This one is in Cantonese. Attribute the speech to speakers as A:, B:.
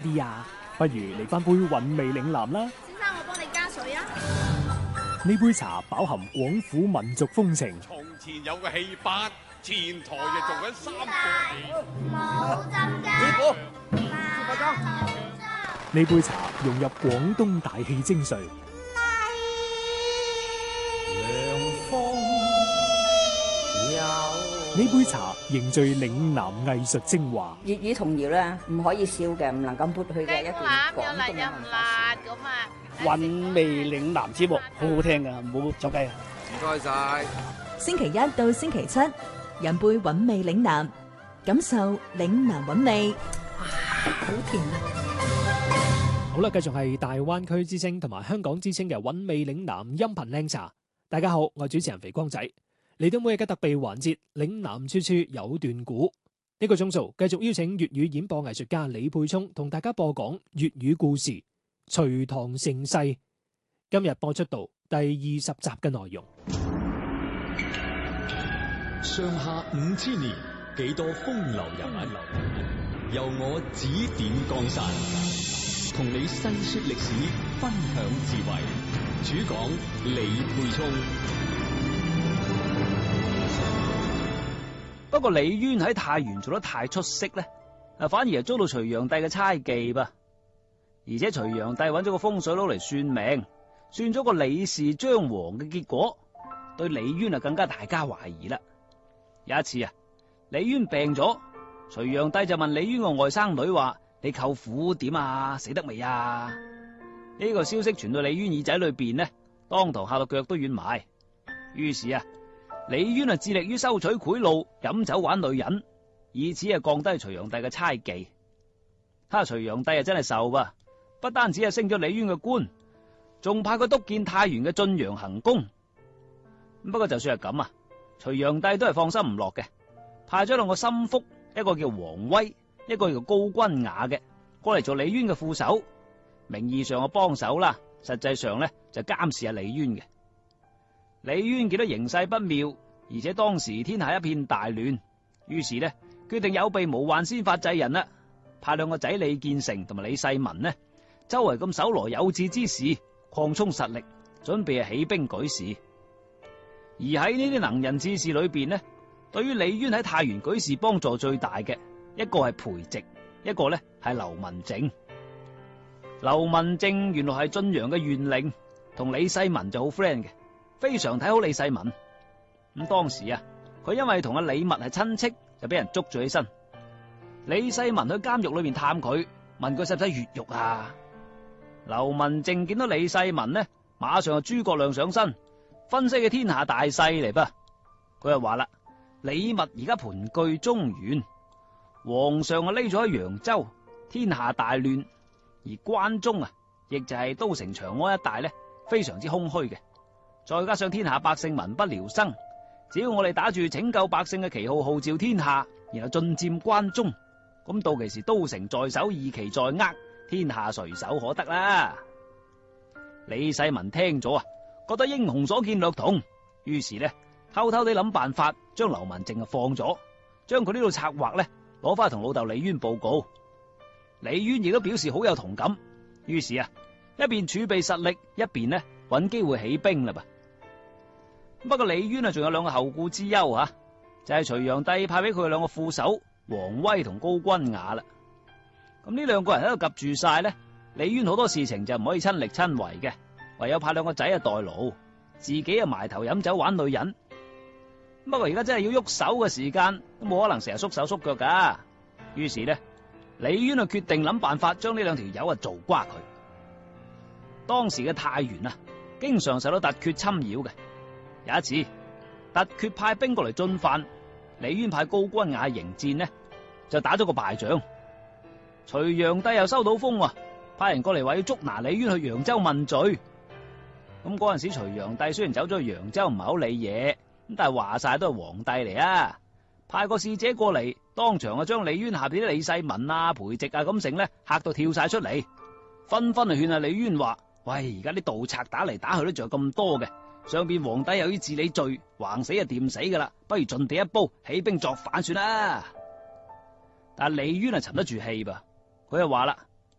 A: 啲啊？不如嚟翻杯韻味嶺南啦。
B: 先生，我幫你加水啊。
A: 呢杯茶飽含廣府民族風情。
C: 從前有個戲班，前台就做緊3個戲。
B: 冇浸㗎。
C: 師傅，
A: 呢杯茶融入廣東大氣精髓。呢杯茶凝聚嶺南藝術精華。
D: 粵語童謠咧，唔可以少嘅，唔能夠抹去嘅一段廣東嘅文化。
B: 咁啊。
E: 韻味嶺南節目好好聽噶，唔好走雞啊！
C: 唔該晒。
F: 星期一到星期七，飲杯韻味嶺南，感受嶺南韻味。哇，好甜啊！
A: 好啦，繼續係大灣區之聲同埋香港之聲嘅韻味嶺南音頻靚茶。大家好，我係主持人肥光仔。嚟到每日嘅特備環節，嶺南處處有段古。呢個鐘數繼續邀請粵語演播藝術家李沛聰同大家播講粵語故事《隋唐盛世》。今日播出到第20集嘅內容。
G: 上下5000年，幾多風流人物，由我指點江山，同你細說歷史，分享智慧。主講李沛聰。
E: 不過李淵喺太原做得太出色咧，反而係遭到隋煬帝嘅猜忌噃。而且隋煬帝揾咗個風水佬嚟算命，算咗個李氏張皇嘅結果，對李淵更加大加懷疑啦。有一次啊，李淵病咗，隋煬帝就問李淵個外甥女話：你舅父點啊？死得未啊？呢個消息傳到李淵耳仔裏邊呢，當堂嚇到腳都軟埋。於是啊，李淵致力於收取賄賂、飲酒玩女人，以此降低隋煬帝嘅猜忌。隋煬帝真係受吧，不單止升咗李淵嘅官，仲派佢督建太原嘅晉陽行宮。不過就算係咁啊，隋煬帝都係放心唔落嘅，派咗2個心腹，一個叫王威，一個叫高君雅嘅，過嚟做李淵嘅副手，名義上嘅幫手啦，實際上咧就監視下李淵嘅。李淵見到形勢不妙，而且當時天下一片大亂，於是呢決定有備無患先發制人啦，派2個仔李建成同埋李世民呢，周圍咁搜羅有志之士，擴充實力，準備起兵舉事。而喺呢啲能人志士裏邊呢，對於李淵喺太原舉事幫助最大嘅，一個係裴植，一個呢係劉文靜。劉文靜原來係晉陽嘅縣令，同李世民就好 friend 嘅，非常睇好李世民。咁當時啊，佢因為同阿李密係親戚，就俾人捉咗起身。李世民去監獄裏面探佢，問佢使唔使越獄啊？劉文靜見到李世民呢，馬上就諸葛亮上身，分析嘅天下大勢嚟噃。佢就話啦：李密而家盤踞中原，皇上啊匿咗喺揚州，天下大亂，而關中啊，亦就係都城長安一帶呢，非常之空虛嘅。再加上天下百姓民不聊生，只要我哋打住拯救百姓嘅旗號號召天下，然後進佔關中，咁到其時都城在手，義旗在握，天下隨手可得啦。李世民聽咗啊，覺得英雄所見略同，於是呢偷偷地諗辦法將劉文靜放咗，將佢呢度策劃呢攞翻去同老豆李淵報告。李淵亦都表示好有同感，於是啊一邊儲備實力，一邊呢揾機會起兵啦噃。不過李淵仲有2個後顧之憂啊，就係隋煬帝派俾佢2個副手王威同高君雅啦。咁呢2個人喺度夾住晒呢，李淵好多事情就唔可以親力親為嘅，唯有派2個仔代勞，自己埋頭飲酒玩女人。不過而家真係要喐手嘅時間，都冇可能成日縮手縮腳噶。於是呢，李淵決定諗辦法將呢2條友做瓜佢。當時嘅太原啊，經常受到突厥侵擾嘅。有一次，突厥派兵過嚟進犯，李淵派高君雅迎戰呢，就打咗個敗仗。隋煬帝又收到風，派人過嚟話要捉拿李淵去揚州問罪。咁嗰陣時，隋煬帝雖然走咗去揚州唔係好理嘢，咁但係話晒都係皇帝嚟啊，派個使者過嚟，當場啊將李淵下邊啲李世民啊、裴植啊咁成呢嚇到跳晒出嚟，紛紛勸下李淵話：喂，而家啲盜賊打嚟打去都仲有咁多嘅。上邊皇帝又要治理罪，橫死就掂死噶啦，不如盡地一煲，起兵作反算啦。但係李淵沉得住氣噃，佢就話啦：